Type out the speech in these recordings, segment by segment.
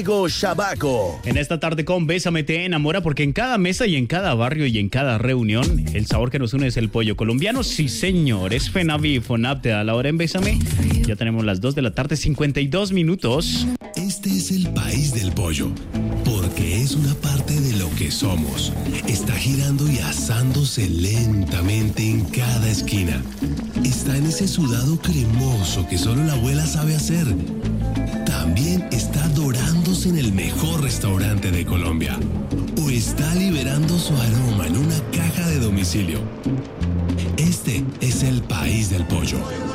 Shabaco. En esta tarde con Bésame te enamora, porque en cada mesa y en cada barrio y en cada reunión el sabor que nos une es el pollo colombiano. Sí, señor, es FENAVI y FONAP te da la hora en Bésame. Ya tenemos las 2 de la tarde, 52 minutos. Este es el país del pollo, porque es una parte de lo que somos. Está girando y asándose lentamente en cada esquina. Está en ese sudado cremoso que solo la abuela sabe hacer. También está dorándose en el mejor restaurante de Colombia. O está liberando su aroma en una caja de domicilio. Este es el país del pollo.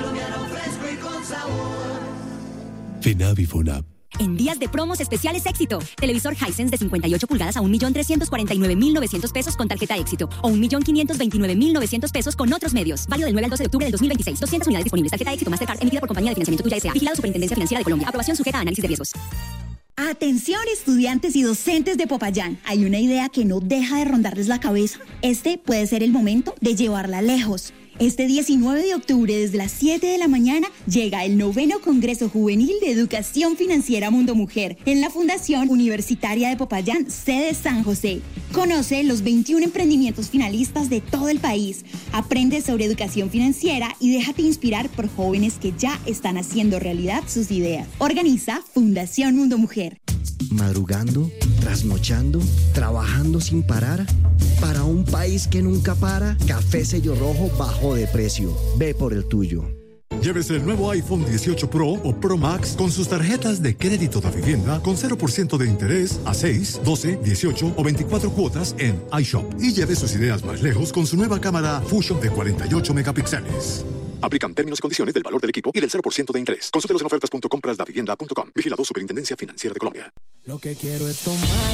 FENAVI FONAP. En días de promos especiales Éxito. Televisor Hisense de 58 pulgadas a 1.349.900 pesos con tarjeta Éxito. O 1.529.900 pesos con otros medios. Válido del 9 al 12 de octubre del 2026. 200 unidades disponibles. Tarjeta Éxito Mastercard emitida por Compañía de Financiamiento Tuya S.A. Vigilado Superintendencia Financiera de Colombia. Aprobación sujeta a análisis de riesgos. Atención, estudiantes y docentes de Popayán. Hay una idea que no deja de rondarles la cabeza. Este puede ser el momento de llevarla lejos. Este 19 de octubre, desde las 7 de la mañana, llega el 9º Congreso Juvenil de Educación Financiera Mundo Mujer en la Fundación Universitaria de Popayán, sede San José. Conoce los 21 emprendimientos finalistas de todo el país. Aprende sobre educación financiera y déjate inspirar por jóvenes que ya están haciendo realidad sus ideas. Organiza Fundación Mundo Mujer. Madrugando, trasnochando, trabajando sin parar. Para un país que nunca para, Café Sello Rojo bajó de precio. Ve por el tuyo. Llévese el nuevo iPhone 18 Pro o Pro Max con sus tarjetas de crédito de vivienda con 0% de interés a 6, 12, 18 o 24 cuotas en iShop. Y lleve sus ideas más lejos con su nueva cámara Fusion de 48 megapíxeles. Aplican términos y condiciones del valor del equipo y del 0% de interés. Consúltelos en ofertas.comprasdavivienda.com. Vigilado Superintendencia Financiera de Colombia. Lo que quiero es tomar